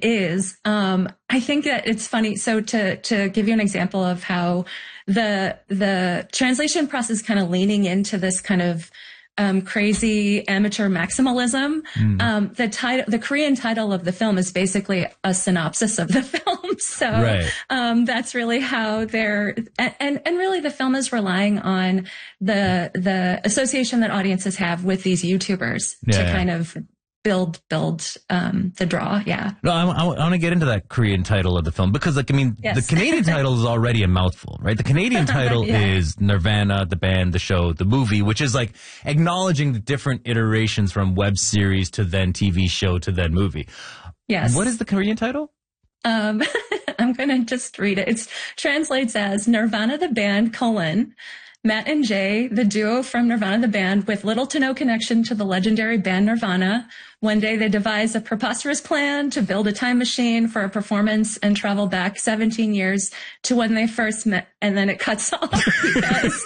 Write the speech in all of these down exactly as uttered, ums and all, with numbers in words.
it is. Um, I think that it's funny. So to to give you an example of how the the translation press is kind of leaning into this kind of um, crazy amateur maximalism. Mm. Um, the title, the Korean title of the film is basically a synopsis of the film. So right. um, that's really how they're, and, and really the film is relying on the, the association that audiences have with these YouTubers yeah, to yeah. kind of build, build, um, the draw. Yeah. No, I, I, I want to get into that Korean title of the film because, like, I mean, yes. the Canadian title is already a mouthful, right? The Canadian title yeah. is Nirvana, the band, the show, the movie, which is like acknowledging the different iterations from web series to then T V show to then movie. Yes. What is the Korean title? Um, I'm going to just read it. It translates as Nirvana, the band, colon, Matt and Jay, the duo from Nirvana the band, with little to no connection to the legendary band Nirvana. One day they devise a preposterous plan to build a time machine for a performance and travel back seventeen years to when they first met, and then it cuts off because,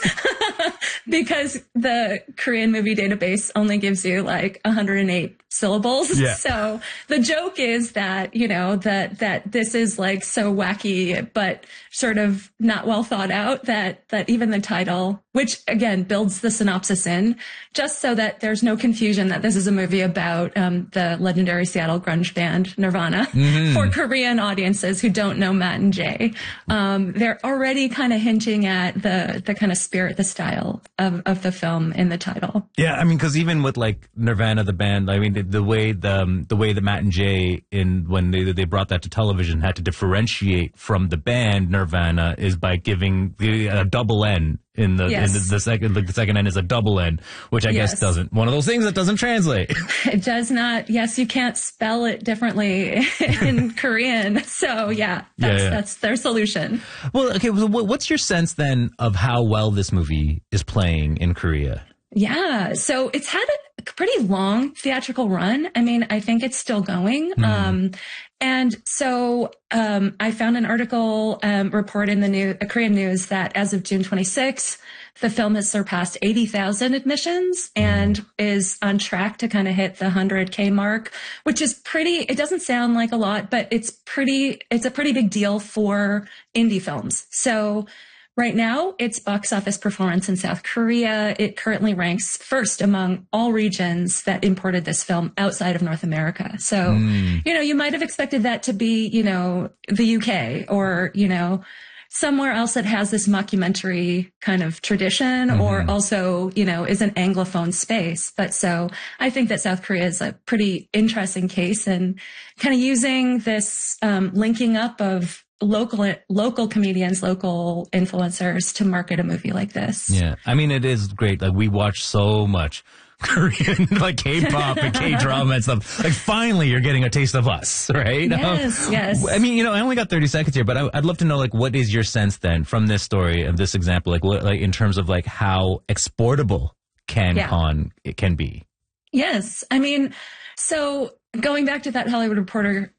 because the Korean movie database only gives you like one hundred eight syllables. Yeah. So the joke is that, you know, that, that this is like so wacky, but sort of not well thought out that, that even the title, which again builds the synopsis in just so that there's no confusion that this is a movie about um, the legendary Seattle grunge band Nirvana mm-hmm. for Korean audiences who don't know Matt and Jay. Um, they're already kind of hinting at the, the kind of spirit, the style of, of the film in the title. Yeah. I mean, cause even with like Nirvana, the band, I mean, the, the way the, um, the way that Matt and Jay in, when they, they brought that to television had to differentiate from the band Nirvana is by giving the, a double N. In the, yes. in the, the second, like the second N is a double N, which I yes. guess doesn't, one of those things that doesn't translate. It does not. Yes, you can't spell it differently in Korean. So yeah, that's, yeah, yeah. that's their solution. Well, okay. So what's your sense then of how well this movie is playing in Korea? Yeah. So it's had a pretty long theatrical run. I mean, I think it's still going. Mm. Um, and so, um, I found an article, um, report in the new, uh, Korean news that as of June twenty-sixth, the film has surpassed eighty thousand admissions and is on track to kind of hit the one hundred K mark, which is pretty, it doesn't sound like a lot, but it's pretty, it's a pretty big deal for indie films. So, right now, its box office performance in South Korea, it currently ranks first among all regions that imported this film outside of North America. So, mm. you know, you might have expected that to be, you know, the U K or, you know, somewhere else that has this mockumentary kind of tradition mm-hmm. or also, you know, is an Anglophone space. But so I think that South Korea is a pretty interesting case and kind of using this um, linking up of local local comedians, local influencers to market a movie like this. Yeah. I mean, it is great. Like, we watch so much Korean, like K-pop and K-drama and stuff. Like, finally, you're getting a taste of us, right? Yes, um, yes. I mean, you know, I only got thirty seconds here, but I, I'd love to know, like, what is your sense then from this story and this example, like, what, like in terms of like how exportable CanCon yeah. it can be? Yes. I mean, so going back to that Hollywood Reporter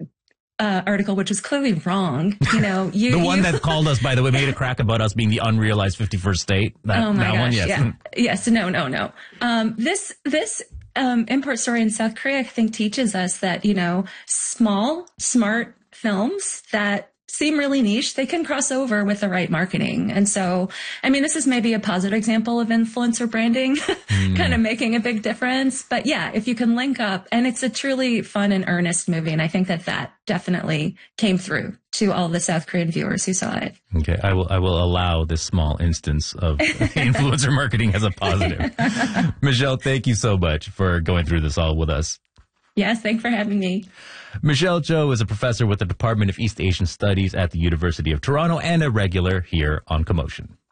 Uh, article, which is clearly wrong. You know, you the one you, that called us, by the way, made a crack about us being the unrealized fifty-first state. That, oh my that gosh, one, yes. Yeah. Yes, no, no, no. Um, this this um, import story in South Korea, I think, teaches us that, you know, small, smart films that seem really niche, they can cross over with the right marketing. And so, I mean, this is maybe a positive example of influencer branding mm. kind of making a big difference. But yeah, if you can link up, and it's a truly fun and earnest movie. And I think that that definitely came through to all the South Korean viewers who saw it. Okay. I will, I will allow this small instance of influencer marketing as a positive. Michelle, thank you so much for going through this all with us. Yes, thanks for having me. Michelle Cho is a professor with the Department of East Asian Studies at the University of Toronto and a regular here on Commotion.